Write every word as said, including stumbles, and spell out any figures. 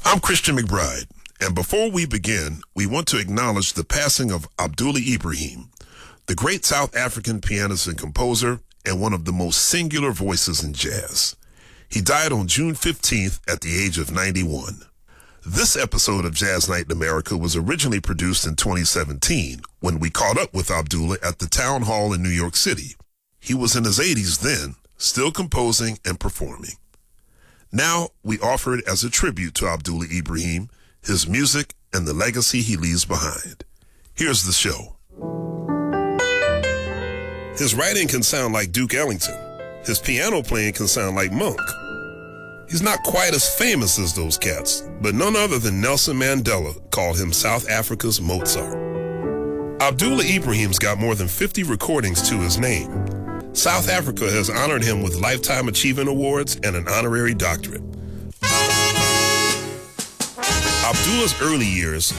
I'm Christian McBride, and before we begin, we want to acknowledge the passing of Abdullah Ibrahim, the great South African pianist and composer, and one of the most singular voices in jazz. He died on June fifteenth at the age of ninety-one. This episode of Jazz Night in America was originally produced in twenty seventeen, when we caught up with Abdullah at the Town Hall in New York City. He was in his eighties then, still composing and performing. Now, we offer it as a tribute to Abdullah Ibrahim, his music, and the legacy he leaves behind. Here's the show. His writing can sound like Duke Ellington. His piano playing can sound like Monk. He's not quite as famous as those cats, but none other than Nelson Mandela called him South Africa's Mozart. Abdullah Ibrahim's got more than fifty recordings to his name. South Africa has honored him with Lifetime Achievement Awards and an honorary doctorate. Abdullah's early years